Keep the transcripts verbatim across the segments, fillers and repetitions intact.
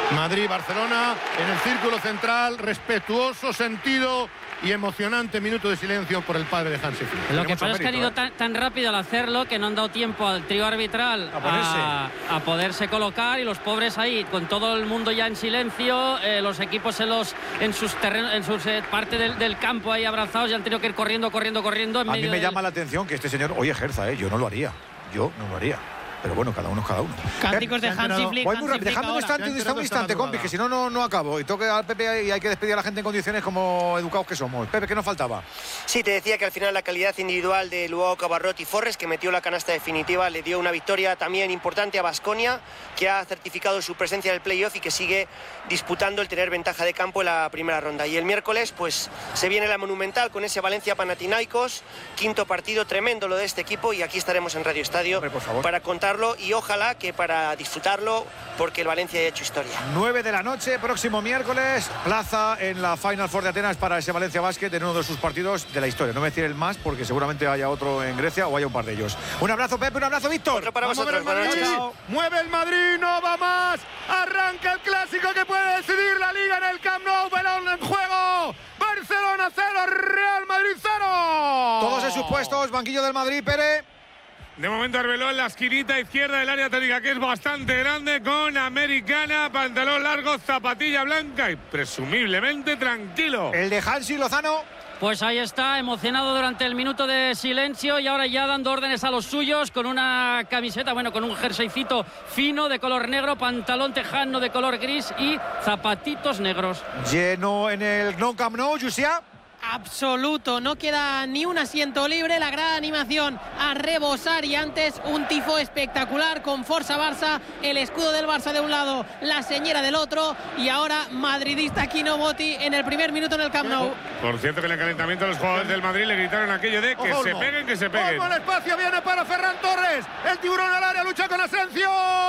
Madrid-Barcelona en el círculo central, respetuoso, sentido y emocionante minuto de silencio por el padre de Hansi Flick. Lo que pasa es que han ido tan, tan rápido al hacerlo que no han dado tiempo al trío arbitral a, a, a poderse colocar, y los pobres ahí con todo el mundo ya en silencio, eh, los equipos en los en sus terrenos, en sus eh, parte del, del campo ahí abrazados, y han tenido que ir corriendo, corriendo, corriendo. En a medio mí me del... llama la atención que este señor hoy ejerza, ¿eh? Yo no lo haría. Yo no lo haría. Pero bueno, cada uno es cada uno. Cánticos de Hansi Flick. Voy muy rápido. Dejadme un instante, un instante, instante compi, que si no, no, no acabo. Y toque al Pepe y hay que despedir a la gente en condiciones como educados que somos. Pepe, ¿qué nos faltaba? Sí, te decía que al final la calidad individual de Luao Cabarrot y Forres, que metió la canasta definitiva, le dio una victoria también importante a Baskonia, que ha certificado su presencia en el playoff y que sigue disputando el tener ventaja de campo en la primera ronda. Y el miércoles, pues, se viene la Monumental con ese Valencia-Panathinaikos, quinto partido tremendo lo de este equipo, y aquí estaremos en Radio Estadio Hombre, por favor, para contarlo, y ojalá que para disfrutarlo, porque el Valencia ha hecho historia. nueve de la noche, próximo miércoles, plaza en la Final Four de Atenas para ese Valencia Basket en uno de sus partidos de la historia. No me decir el más, porque seguramente haya otro en Grecia o haya un par de ellos. Un abrazo, Pepe, un abrazo, Víctor. Otro para Vamos vosotros, a ver el Madrid. buenas noches. Mueve el Madrid, no va más. Arranca el clásico que puede decidir la Liga en el Camp Nou. Balón en juego. Barcelona cero, Real Madrid cero. Todos en sus puestos, banquillo del Madrid, Pere. De momento Arbeloa en la esquinita izquierda del área técnica, que es bastante grande, con americana, pantalón largo, zapatilla blanca y presumiblemente tranquilo. El de Hansi Lozano. Pues ahí está, emocionado durante el minuto de silencio, y ahora ya dando órdenes a los suyos con una camiseta, bueno, con un jerseycito fino de color negro, pantalón tejano de color gris y zapatitos negros. Lleno en el Nou Camp Nou, Jusiá. Absoluto, no queda ni un asiento libre, la gran animación a rebosar, y antes un tifo espectacular con Forza Barça, el escudo del Barça de un lado, la señera del otro, y ahora madridista Kino Motti en el primer minuto en el Camp Nou. Por cierto, que en el calentamiento los jugadores del Madrid le gritaron aquello de que Ojo, se no. peguen, que se peguen. Ojo, el espacio viene para Ferran Torres. El tiburón al área, lucha con Asensio.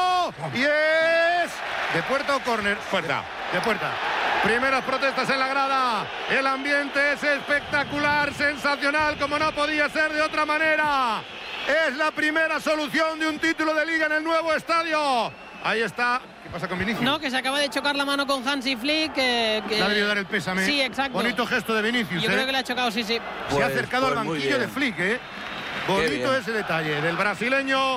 Y es de puerta o córner. Puerta. De, de puerta. Primeras protestas en la grada. El ambiente es espectacular, sensacional, como no podía ser de otra manera. Es la primera solución de un título de Liga en el nuevo estadio. Ahí está. ¿Qué pasa con Vinicius? No, que se acaba de chocar la mano con Hansi Flick. Que, que... Le ha debido dar el pésame. Sí, exacto. Bonito gesto de Vinicius. Yo ¿eh? creo que le ha chocado, sí, sí. Pues, se ha acercado pues al banquillo de Flick, ¿eh? Bonito ese detalle del brasileño.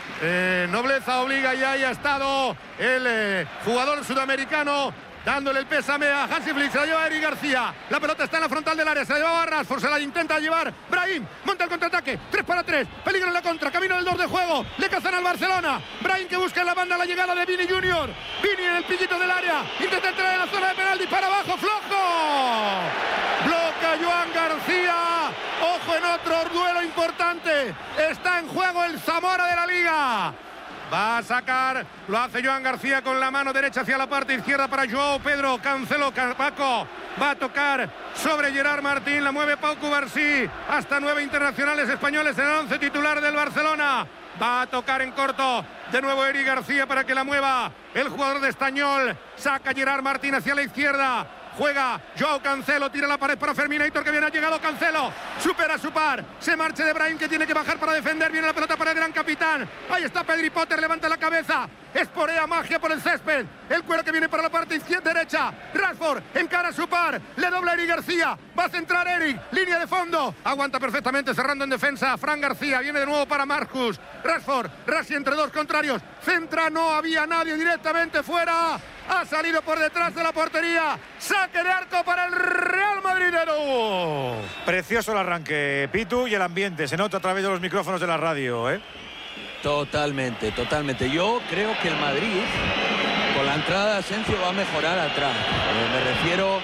Eh, nobleza obliga, y ahí ha estado el eh, jugador sudamericano dándole el pésame a Hansi Flick. Se la lleva Eric García. La pelota está en la frontal del área. Se la lleva Rashford. Se la intenta llevar Brahim. Monta el contraataque. tres para tres. Peligro en la contra. Camino del dos de juego. Le cazan al Barcelona. Brahim, que busca en la banda la llegada de Vini Junior. Vini en el piquito del área. Intenta entrar en la zona de penal. Dispara abajo. Flojo. Bloca Joan García. Ojo en otro duelo importante. Está en juego el Zamora de la Liga. Va a sacar, lo hace Joan García con la mano derecha hacia la parte izquierda para Joao Pedro. Cancelo, Paco, va a tocar sobre Gerard Martín, la mueve Pau Cubarsí. Hasta nueve internacionales españoles en el once titular del Barcelona. Va a tocar en corto de nuevo Eric García para que la mueva el jugador de Estañol. Saca Gerard Martín hacia la izquierda. Juega Joao Cancelo, tira la pared para Ferminator, que bien ha llegado Cancelo, supera su par, se marcha de Brahim, que tiene que bajar para defender, viene la pelota para el gran capitán, ahí está Pedri Potter, levanta la cabeza, esporea magia por el césped, el cuero que viene para la parte izquierda derecha, Rashford encara a su par, le dobla Eric García, va a centrar Eric, línea de fondo, aguanta perfectamente cerrando en defensa, Fran García, viene de nuevo para Marcus, Rashford, Rasi entre dos contrarios, centra, no había nadie, directamente fuera. Ha salido por detrás de la portería. Saque de arco para el Real Madridero. Precioso el arranque, Pitu, y el ambiente. Se nota a través de los micrófonos de la radio, ¿eh? Totalmente, totalmente. Yo creo que el Madrid, con la entrada de Asensio, va a mejorar atrás. Eh, me refiero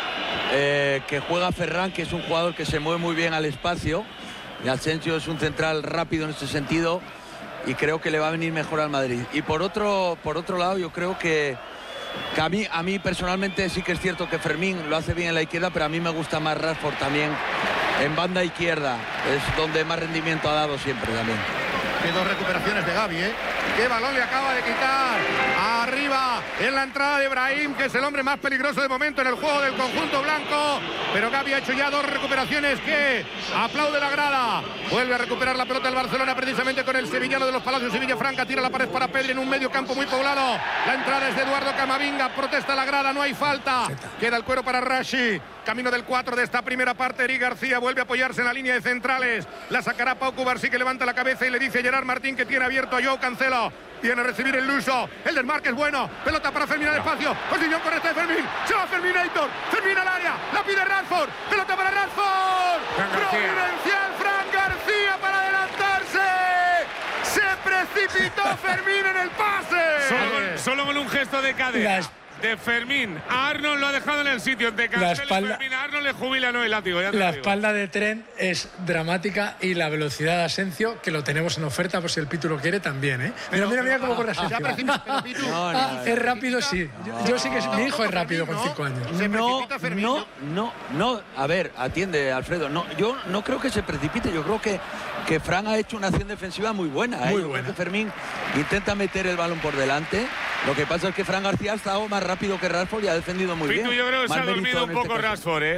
eh, que juega Ferran, que es un jugador que se mueve muy bien al espacio. Y Asensio es un central rápido en este sentido. Y creo que le va a venir mejor al Madrid. Y por otro, por otro lado, yo creo que... Que a mí, a mí personalmente sí que es cierto que Fermín lo hace bien en la izquierda, pero a mí me gusta más Rashford también en banda izquierda. Es donde más rendimiento ha dado siempre también. Qué dos recuperaciones de Gavi, ¿eh? Qué balón le acaba de quitar. Arriba en la entrada de Brahim, que es el hombre más peligroso de momento en el juego del conjunto blanco. Pero Gavi ha hecho ya dos recuperaciones que aplaude la grada. Vuelve a recuperar la pelota el Barcelona precisamente con el sevillano de los Palacios y Villafranca. Tira la pared para Pedri en un medio campo muy poblado. La entrada es de Eduardo Camavinga. Protesta la grada, no hay falta. Queda el cuero para Rashi. Camino del cuatro de esta primera parte. Eric García vuelve a apoyarse en la línea de centrales. La sacará Pau Cubarsí, que levanta la cabeza y le dice a Gerard Martín que tiene abierto a Joao Cancelo. Viene a recibir el Luso. El desmarque es bueno. Pelota para Fermín al espacio. Posición correcta de Fermín. Se va Ferminator. Fermín al área. La pide Rashford. Pelota para Rashford. Providencial Fran García para adelantarse. Se precipitó Fermín en el pase. Solo con, solo con un gesto de cadera. Las... de Fermín a Arnold lo ha dejado en el sitio. De Cancelo, la espalda, Fermín a Arnold le jubila no el látigo. Ya la espalda de Trent es dramática y la velocidad de Asensio, que lo tenemos en oferta por si el Pitu lo quiere también, ¿eh? Mira, mira, mira cómo corre Asensio. No, no, es rápido, sí. Yo, yo sí que mi hijo es rápido con cinco años. No, no, no, no. A ver, atiende, Alfredo. No, yo no creo que se precipite. Yo creo que, que Fran ha hecho una acción defensiva muy buena. ¿eh? Muy yo buena. Creo que Fermín intenta meter el balón por delante. Lo que pasa es que Fran García ha estado más rápido que Rashford y ha defendido muy Pitu, bien. Yo creo que se ha dormido un poco este Rashford, ¿eh?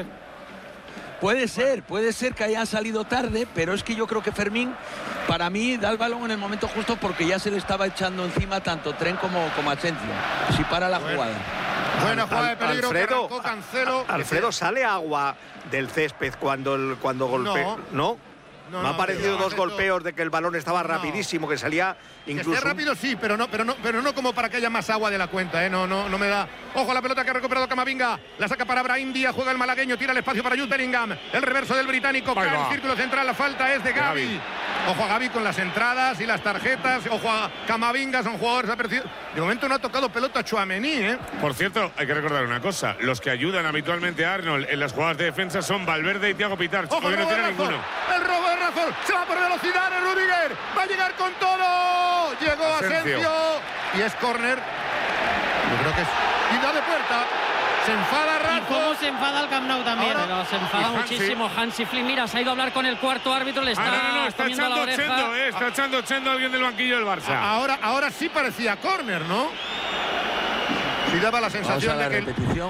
Puede ser, puede ser que hayan salido tarde, pero es que yo creo que Fermín, para mí, da el balón en el momento justo porque ya se le estaba echando encima tanto Trent como, como Asensio. Si para la bueno. jugada. Buena jugada de peligro. Alfredo, que Cancelo. Alfredo, ¿sale agua del césped cuando, el, cuando golpea? No. ¿No? No, Me no, han parecido pero, dos golpeos de que el balón estaba no. rapidísimo, que salía incluso. Que esté rápido sí, pero no, pero no, pero no como para que haya más agua de la cuenta, ¿eh? No, no, no me da. Ojo a la pelota que ha recuperado Camavinga. La saca para Brahim Díaz, juega el malagueño, tira el espacio para Jude Bellingham. El reverso del británico, cae el círculo central, la falta es de Gavi. Gavi. Ojo a Gavi con las entradas y las tarjetas. Ojo a Camavinga, son jugadores apercibidos. De momento no ha tocado pelota Tchouaméni, ¿eh? Por cierto, hay que recordar una cosa. Los que ayudan habitualmente a Arnold en las jugadas de defensa son Valverde y Thiago Pitar. Ojo, el no tiene ninguno. El robo de Rashford. Se va por velocidad el Rudiger. Va a llegar con todo. Llegó Asensio. Asensio. Y es córner. Yo creo que es. Y da de puerta. Se enfada Rashford. Y cómo se enfada el Camp Nou también. Ahora, pero se enfada muchísimo Hansi Flick. Mira, se ha ido a hablar con el cuarto árbitro. Le está ah, no, no, no, está comiendo echando la oreja. Chendo, eh, está echando Chendo a alguien del banquillo del Barça. Ahora, ahora sí parecía córner, ¿no? Sí daba la sensación la de que repetición.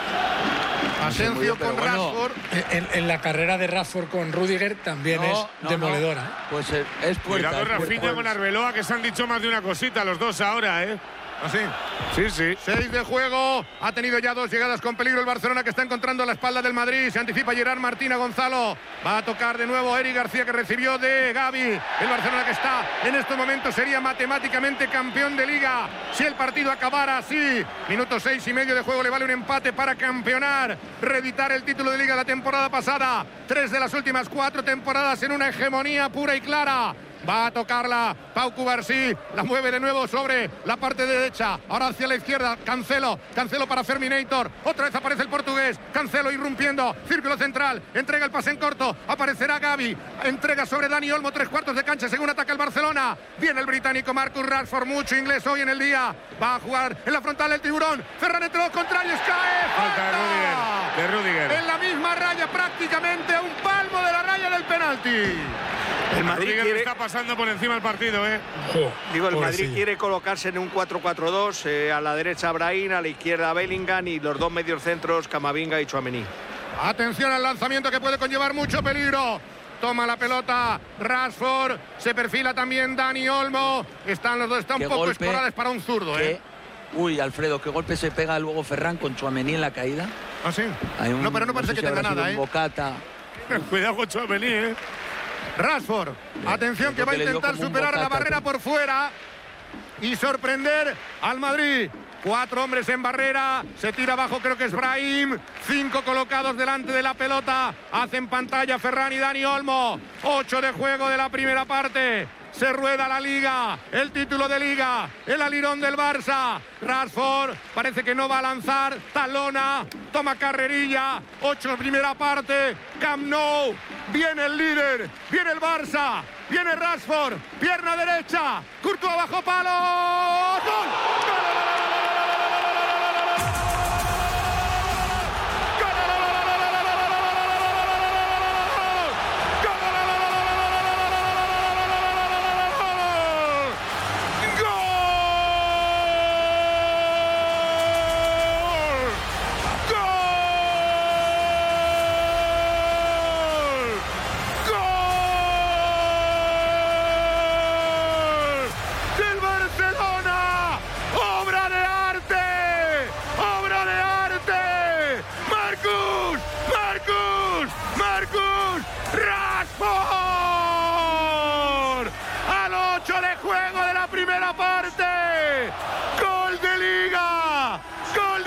Asensio bien, con bueno. Rashford. En, en la carrera de Rashford con Rudiger también No, es no, demoledora. no. ¿eh? Pues es, es puerta. Cuidado es puerta. Rafinha con Arbeloa, que se han dicho más de una cosita los dos ahora, ¿eh? Así. Sí, sí. Seis de juego. Ha tenido ya dos llegadas con peligro el Barcelona, que está encontrando la espalda del Madrid. Se anticipa Gerard Martín a Gonzalo. Va a tocar de nuevo Eric García, que recibió de Gavi. El Barcelona, que está en estos momentos, sería matemáticamente campeón de Liga si el partido acabara así. Minuto seis y medio de juego. Le vale un empate para campeonar, reeditar el título de Liga la temporada pasada. Tres de las últimas cuatro temporadas en una hegemonía pura y clara. Va a tocarla Pau Cubarsí, la mueve de nuevo sobre la parte derecha, ahora hacia la izquierda, Cancelo, Cancelo para Ferminator, otra vez aparece el portugués, Cancelo irrumpiendo, círculo central, entrega el pase en corto, aparecerá Gavi, entrega sobre Dani Olmo, tres cuartos de cancha según ataca el Barcelona, viene el británico Marcus Rashford, mucho inglés hoy en el día, va a jugar en la frontal el tiburón, Ferran entre los contrarios, cae, falta de Rudiger, de Rudiger, en la misma raya prácticamente a un palmo de la raya del penalti. El Madrid Rudiger quiere... está pasando por encima del partido, ¿eh? Oh, Digo, el Madrid sí. quiere colocarse en un cuatro cuatro dos, eh, a la derecha Brahim, a la izquierda Bellingham y los dos medios centros Camavinga y Tchouaméni. Atención al lanzamiento, que puede conllevar mucho peligro. Toma la pelota Rashford, se perfila también Dani Olmo. Están los dos, está un poco golpe, escorales para un zurdo, qué, ¿eh? Uy, Alfredo, qué golpe se pega luego Ferran con Tchouaméni en la caída. ¿Ah, sí? Hay un, no, pero no parece sé que si tenga habrá sido nada, un ¿eh? Bocata. Cuidado con Tchouaméni, ¿eh? Rashford, atención, que va a intentar superar la barrera por fuera y sorprender al Madrid. Cuatro hombres en barrera, se tira abajo, creo que es Brahim. Cinco colocados delante de la pelota. Hacen pantalla Ferran y Dani Olmo. Ocho de juego de la primera parte. Se rueda la Liga, el título de Liga, el alirón del Barça. Rashford parece que no va a lanzar, talona, toma carrerilla. Ocho primera parte, Camp Nou. Viene el líder, viene el Barça, viene Rashford, pierna derecha, Courtois bajo palo. ¡Gol! ¡Gol!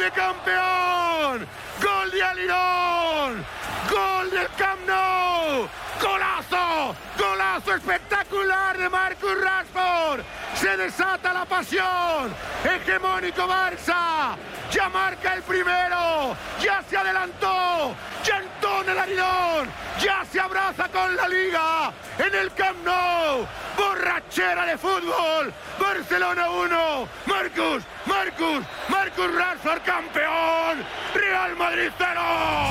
de campeón. Gol de Alirón. Gol del Camp Nou. ¡Golazo! ¡Golazo espectacular de Marcus Rashford! Se desata la pasión. Hegemónico Barça. Ya marca el primero. Ya se adelantó. Ya entona el Alirón. Ya se abraza con la Liga. En el Camp Nou. Borrachera de fútbol. Barcelona uno. Marcus, Marcus, Marcus Rashford campeón. Real Madrid cero.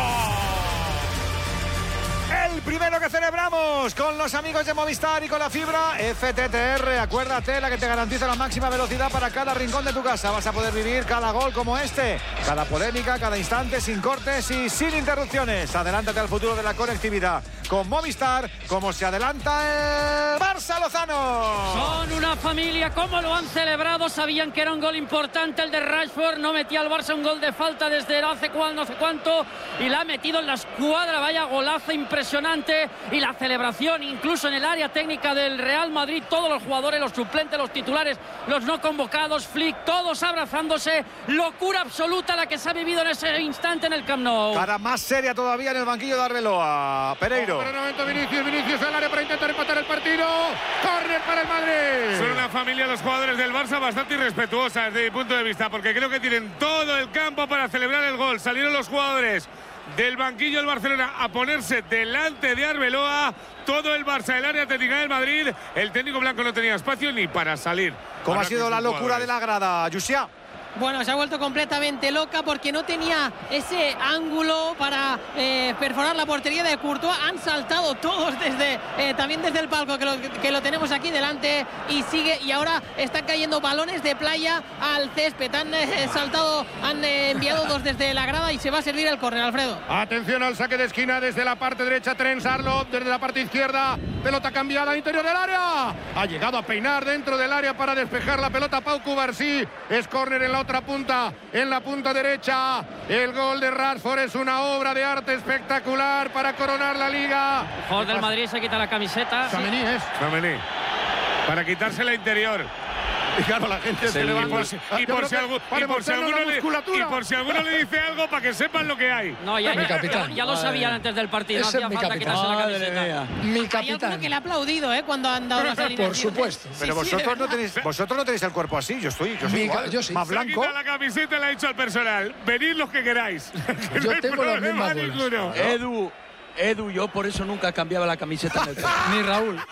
El primero que celebramos con los amigos de Movistar y con la fibra F T T R. Acuérdate, la que te garantiza la máxima velocidad para cada rincón de tu casa. Vas a poder vivir cada gol como este, cada polémica, cada instante, sin cortes y sin interrupciones. Adelántate al futuro de la conectividad con Movistar, como se adelanta el Barça Lozano. Son una familia, ¿cómo lo han celebrado? Sabían que era un gol importante el de Rashford. No metía al Barça un gol de falta desde hace cuál, no sé cuánto, y la ha metido en la escuadra. Vaya golazo impresionante. Impresionante, y la celebración incluso en el área técnica del Real Madrid, todos los jugadores, los suplentes, los titulares, los no convocados, Flick, todos abrazándose. Locura absoluta la que se ha vivido en ese instante en el Camp Nou. Cara más seria todavía en el banquillo de Arbeloa. Pereiro. Por el momento Vinicius, Vinicius al área para intentar empatar el partido. Córner para el Madrid. Son una familia los jugadores del Barça bastante irrespetuosa desde mi punto de vista, porque creo que tienen todo el campo para celebrar el gol. Salieron los jugadores del banquillo del Barcelona a ponerse delante de Arbeloa. Todo el Barça del área técnica del Madrid. El técnico blanco no tenía espacio ni para salir. ¿Cómo ha sido la locura de la grada, Yusia? Bueno, se ha vuelto completamente loca porque no tenía ese ángulo para eh, perforar la portería de Courtois. Han saltado todos desde eh, también desde el palco que lo, que lo tenemos aquí delante, y sigue, y ahora están cayendo balones de playa al césped. Han eh, saltado, han eh, enviado dos desde la grada y se va a servir el córner, Alfredo. Atención al saque de esquina desde la parte derecha, Trent Arnold, desde la parte izquierda, pelota cambiada al interior del área. Ha llegado a peinar dentro del área para despejar la pelota Pau Cubarsí. Es córner en la otra punta, en la punta derecha. El gol de Rashford es una obra de arte espectacular para coronar la Liga. El jugador del Madrid se quita la camiseta. Tchouaméni es. Tchouaméni. Para quitarse la interior. Y claro, la gente se levanta. Y por si, y por si, algo, y por si alguno le, y por si alguno le dice algo, para que sepan lo que hay. No, ya, mi ya, capitán. ya, ya lo sabían antes del partido. Ese no hacía es mi falta capitán. quitarse la Madre camiseta. mía. Mi Hay capitán. alguno que le ha aplaudido ¿eh? cuando han dado las alineaciones. Por supuesto. Pero Sí, sí, vosotros, de no tenéis, vosotros no tenéis el cuerpo así. Yo estoy, yo soy Mi igual, ca- yo sí. más Se ha blanco. quitado la camiseta y le ha dicho al personal: venid los que queráis. Que Yo no hay tengo las problema mismas bolas. ninguno. Edu, Edu, yo por eso nunca cambiaba la camiseta en el campo. Ni Raúl.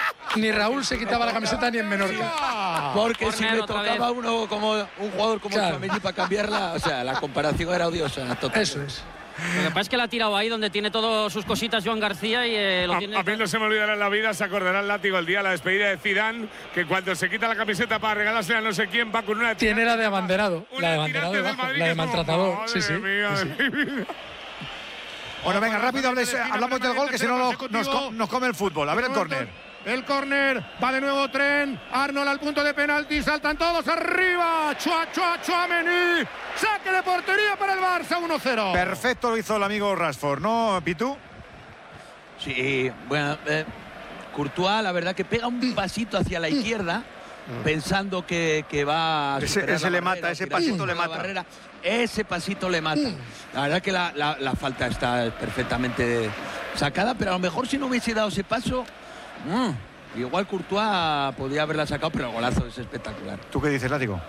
Ni Raúl se quitaba la camiseta ni en Menorca. Porque si Corner me otra tocaba uno como un jugador como Claro. Tchouaméni para cambiarla, o sea, la comparación era odiosa. Total. Eso es. Lo que pasa es que la ha tirado ahí donde tiene todas sus cositas Joan García y eh, lo A, tiene. a mí no se me olvidará en la vida, se acordará el látigo el día de la despedida de Zidane, que cuando se quita la camiseta para regalársela a no sé quién va con una Tiene la de abanderado. una La de tirante abanderado del debajo. Madrid La de que es como, maltratador. madre Sí, sí. mía sí, de sí. mi vida. Bueno, venga, rápido, hables, hablamos del gol, que si no nos, nos, co- nos come el fútbol. A ver el córner. El córner, va de nuevo Trent, Arnold al punto de penalti, saltan todos arriba, Chua, Chua, Tchouaméni, saque de portería para el Barça, uno cero. Perfecto lo hizo el amigo Rashford, ¿no, Pitu? Sí, bueno, eh, Courtois, la verdad que pega un pasito hacia la izquierda, pensando que, que va a Ese- superar ese la le barrera, mata, ese tirar pasito por le la mata. barrera. Ese pasito le mata. La verdad que la, la- la falta está perfectamente sacada, pero a lo mejor si no hubiese dado ese paso, mm, igual Courtois podría haberla sacado, pero el golazo es espectacular. ¿Tú qué dices, Látigo?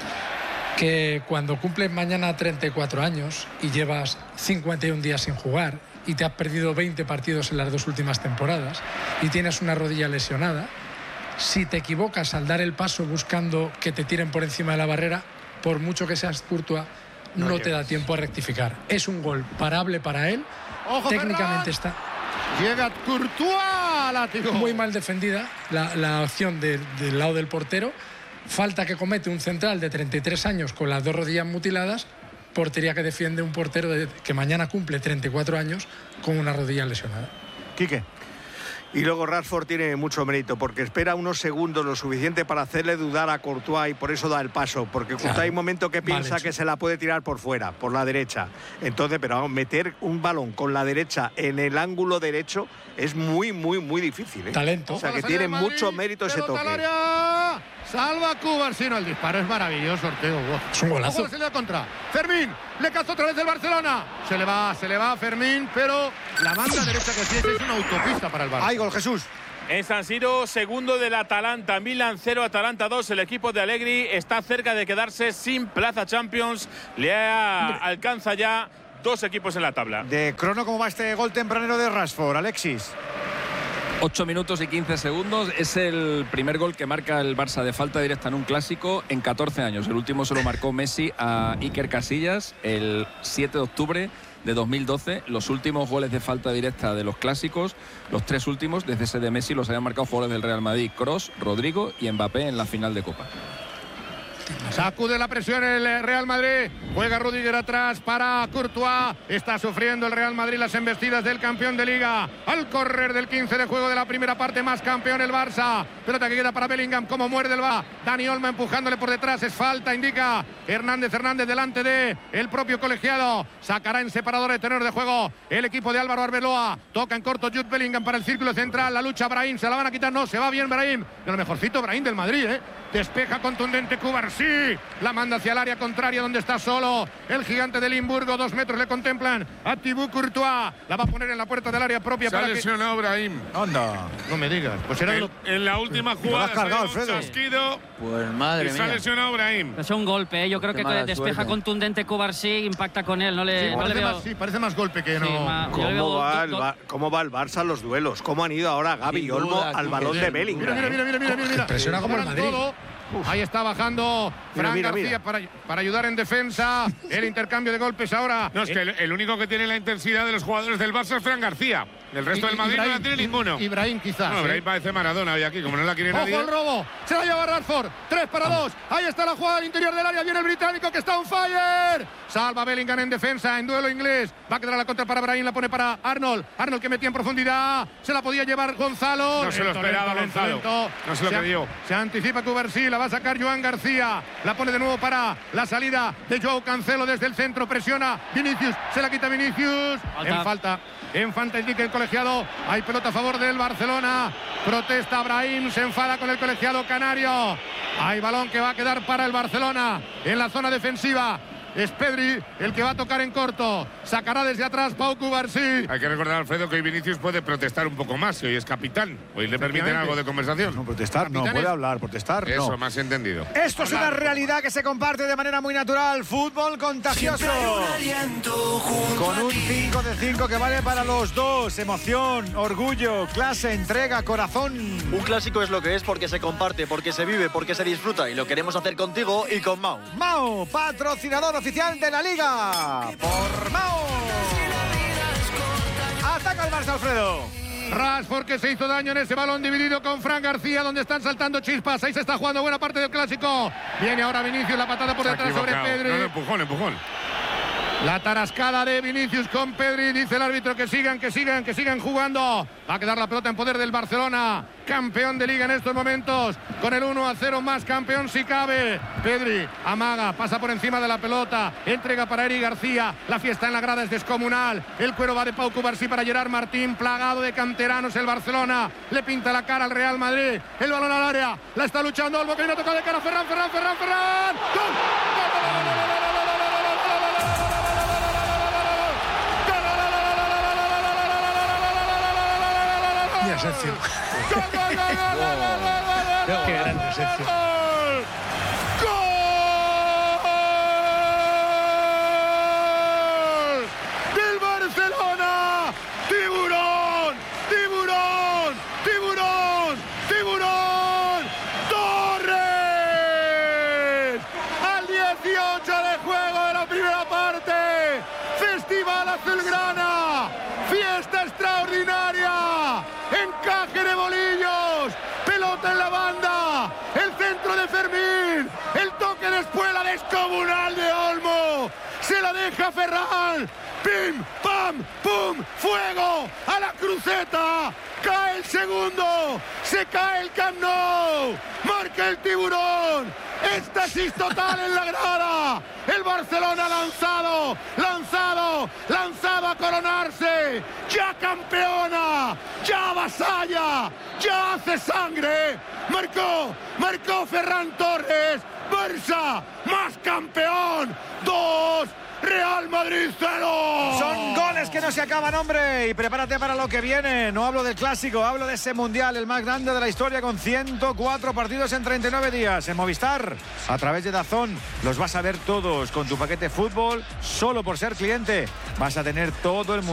Que cuando cumples mañana treinta y cuatro años y llevas cincuenta y un días sin jugar y te has perdido veinte partidos en las dos últimas temporadas y tienes una rodilla lesionada, si te equivocas al dar el paso buscando que te tiren por encima de la barrera, por mucho que seas Courtois, no, No te da llegas. tiempo a rectificar. Es un gol parable para él. Ojo, Técnicamente Ferran. está Llega Courtois, látigo. muy mal defendida la, la opción de- del lado del portero. Falta que comete un central de treinta y tres años con las dos rodillas mutiladas. Portería que defiende un portero de- que mañana cumple treinta y cuatro años con una rodilla lesionada. Quique. Y luego Rashford tiene mucho mérito porque espera unos segundos lo suficiente para hacerle dudar a Courtois y por eso da el paso. Porque Courtois Claro, hay un momento que mal piensa hecho. que se la puede tirar por fuera, por la derecha. Entonces, pero vamos, meter un balón con la derecha en el ángulo derecho es muy, muy, muy difícil, ¿eh? Talento. O sea, que Para tiene salir el mucho Madrid, mérito ese pelota al toque. área. Salva Cubarsí. No, el disparo es maravilloso, Ortego. Es un golazo. Ojo, se le da contra. Fermín, le cazó otra vez el Barcelona. Se le va, se le va a Fermín, pero la banda derecha que tiene es una autopista para el Barça. Hay gol, Jesús. En San Siro, segundo del Atalanta, Milan cero, Atalanta dos. El equipo de Allegri está cerca de quedarse sin plaza Champions. Le alcanza ya dos equipos en la tabla. De crono, ¿cómo va este gol tempranero de Rashford, Alexis? ocho minutos y quince segundos. Es el primer gol que marca el Barça de falta directa en un clásico en catorce años. El último se lo marcó Messi a Iker Casillas el siete de octubre de dos mil doce. Los últimos goles de falta directa de los clásicos, los tres últimos, desde ese de Messi, los habían marcado jugadores del Real Madrid: Kroos, Rodrigo y Mbappé en la final de Copa. Sacude la presión el Real Madrid. Juega Rudiger atrás para Courtois. Está sufriendo el Real Madrid las embestidas del campeón de Liga. Al correr del quince de juego de la primera parte, más campeón el Barça. Pelota que queda para Bellingham. Como muerde el va. Dani Olmo empujándole por detrás. Es falta, indica Hernández Hernández delante de el propio colegiado. Sacará en separador de tenor de juego el equipo de Álvaro Arbeloa. Toca en corto Jude Bellingham para el círculo central. La lucha Brahim. Se la van a quitar. No, se va bien Brahim. De lo mejorcito Brahim del Madrid, ¿eh? Despeja contundente Cubarsí. La manda hacia el área contraria donde está solo el gigante de Limburgo. Dos metros le contemplan a Thibaut Courtois. La va a poner en la puerta del área propia. Se ha para lesionado que... Brahim. Anda. No me digas. Pues era en, lo... en la última jugada has cargado, se ha dado un chasquido. Pues madre y mía. se ha lesionado Brahim. Es un golpe, ¿eh? Yo creo Qué que mala despeja suerte. contundente Cubarsí, impacta con él. No le, Sí, no le parece veo... más, sí, parece más golpe que Sí, no. ma- yo le veo ¿Cómo va, do- el do- Bar- ¿Cómo va el Barça a los duelos? ¿Cómo han ido ahora Gavi Sin y Olmo duda, al sí. balón de Mira, Bellingham? mira, mira, mira, mira, mira, mira. Presiona como el Paran Madrid. todo. Ahí está bajando Fran Mira, mira, García mira. Para, para ayudar en defensa. El intercambio de golpes ahora. No, es que el, el único que tiene la intensidad de los jugadores del Barça es Fran García. El resto Y- del Madrid no la Ibrahim- tiene ninguno. Ibrahim quizás. No, ¿eh? Brahim parece Maradona hoy aquí, como no la quiere nadie. Ojo el robo, se la lleva Rashford, tres para dos, ahí está la jugada al interior del área, viene el británico que está on fire, salva Bellingham en defensa, en duelo inglés, va a quedar a la contra para Brahim, la pone para Arnold, Arnold que metía en profundidad, se la podía llevar Gonzalo. No se lo Lento, esperaba lento, Gonzalo. lento. No se lo a- creyó. Se anticipa Cubarsí, la va a sacar Joan García, la pone de nuevo para la salida de Joao Cancelo desde el centro, presiona Vinicius, se la quita Vinicius, Falta. en falta. En falta indica el colegiado. Hay pelota a favor del Barcelona. Protesta Brahim. Se enfada con el colegiado canario. Hay balón que va a quedar para el Barcelona en la zona defensiva. Es Pedri el que va a tocar en corto. Sacará desde atrás Pau Cubarsí. Hay que recordar, Alfredo, que hoy Vinicius puede protestar un poco más, que hoy es capitán. Hoy le permiten algo de conversación. No, protestar, no, Capitanes. puede hablar, protestar, Eso, no. más entendido. Esto es una realidad que se comparte de manera muy natural. Fútbol contagioso. Con un cinco de cinco que vale para los dos. Emoción, orgullo, clase, entrega, corazón. Un clásico es lo que es porque se comparte, porque se vive, porque se disfruta y lo queremos hacer contigo y con Mau. Mau, patrocinador oficial de la Liga. Por Mau. Ataca el Barça, Alfredo. Rashford que se hizo daño en ese balón dividido con Fran García, donde están saltando chispas. Ahí se está jugando buena parte del clásico. Viene ahora Vinicius, la patada por Se ha detrás sobre equivocado. Pedri. No, no, empujón, empujón. La tarascada de Vinicius con Pedri. Dice el árbitro que sigan, que sigan, que sigan jugando. Va a quedar la pelota en poder del Barcelona. Campeón de Liga en estos momentos. Con el uno a cero más campeón si cabe. Pedri amaga, pasa por encima de la pelota. Entrega para Eric García. La fiesta en la grada es descomunal. El cuero va de Pau Cubarsí para Gerard Martín. Plagado de canteranos el Barcelona. Le pinta la cara al Real Madrid. El balón al área. La está luchando Olmo que viene a tocar de cara. Ferran, Ferran, Ferran, Ferran. ¡Gol! Y Asensio. Qué grande Asensio. ¡Gol! ¡Del Barcelona! ¡Tiburón! ¡Tiburón! ¡Tiburón! ¡Tiburón! ¡Torres! Al dieciocho de juego de la primera parte. Festival Azulgrana. Fiesta extraordinaria. Encaje de bolillos. Pelota en la banda. El centro de Fermín. El toque de espuela descomunal de Olmo. Se la deja Ferran. ¡Pim! ¡Pam! ¡Pum! ¡Fuego! ¡A la cruceta! ¡Cae el segundo! ¡Se cae el Camp Nou! ¡Marca el Tiburón! ¡Éxtasis total en la grada! Barça. El Barcelona lanzado, lanzado, lanzado a coronarse. Ya campeona, ya avasalla, ya hace sangre. Marcó, marcó Ferran Torres. Barça, más campeón. Dos. Real Madrid cero. Son goles que no se acaban, hombre. Y prepárate para lo que viene. No hablo del clásico, hablo de ese mundial, el más grande de la historia, con ciento cuatro partidos en treinta y nueve días. En Movistar, a través de DAZN, los vas a ver todos. Con tu paquete fútbol, solo por ser cliente, vas a tener todo el mundo.